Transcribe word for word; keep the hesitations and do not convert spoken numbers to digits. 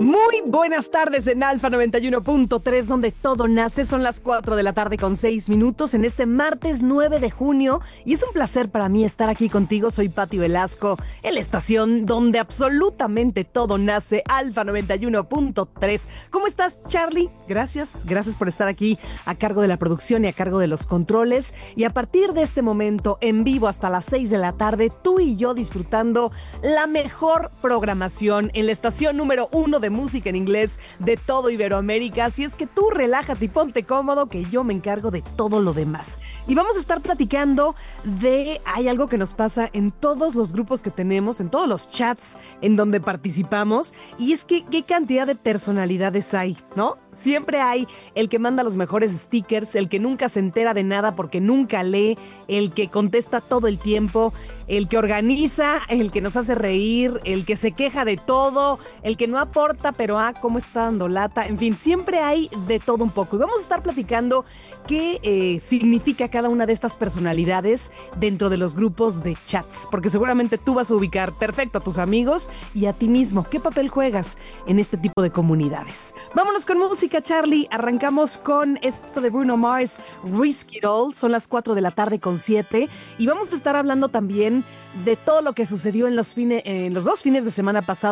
Muy buenas tardes en Alfa noventa y uno punto tres, donde todo nace. Son las cuatro de la tarde con seis minutos en este martes nueve de junio. Y es un placer para mí estar aquí contigo. Soy Pati Velasco, en la estación donde absolutamente todo nace, Alfa noventa y uno punto tres. ¿Cómo estás, Charlie? Gracias, gracias por estar aquí a cargo de la producción y a cargo de los controles. Y a partir de este momento, en vivo hasta las seis de la tarde, tú y yo disfrutando la mejor programación en la estación número uno de música en inglés de todo Iberoamérica. Así es que tú relájate y ponte cómodo, que yo me encargo de todo lo demás. Y vamos a estar platicando de... Hay algo que nos pasa en todos los grupos que tenemos, en todos los chats en donde participamos, y es que qué cantidad de personalidades hay, ¿no? Siempre hay el que manda los mejores stickers, el que nunca se entera de nada porque nunca lee, el que contesta todo el tiempo, el que organiza, el que nos hace reír, el que se queja de todo, el que no aporta, pero ah, cómo está dando lata. En fin, siempre hay de todo un poco. Y vamos a estar platicando qué eh, significa cada una de estas personalidades dentro de los grupos de chats, porque seguramente tú vas a ubicar perfecto a tus amigos y a ti mismo. ¿Qué papel juegas en este tipo de comunidades? Vámonos con música, Charlie. Arrancamos con esto de Bruno Mars, Risk It All. Son las cuatro de la tarde con siete y vamos a estar hablando también de todo lo que sucedió en los, fines, en los dos fines de semana pasados